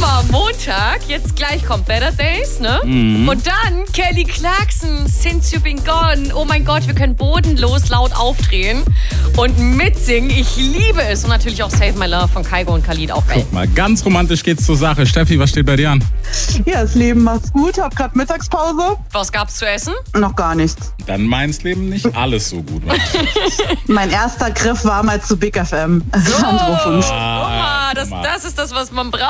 Hammer, Montag, jetzt gleich kommt Better Days, ne? Und dann Kelly Clarkson, Since You've Been Gone. Oh mein Gott, wir können bodenlos laut aufdrehen und mitsingen. Ich liebe es. Und natürlich auch Save My Love von Kygo und Khalid, auch geil. Guck mal, ganz romantisch geht's zur Sache. Steffi, was steht bei dir an? Ja, das Leben macht's gut. Hab grad Mittagspause. Was gab's zu essen? Noch gar nichts. Dann meins Leben nicht alles so gut. Mein erster Griff war mal zu Big FM. Anrufung. Guck mal, das ist das, was man braucht.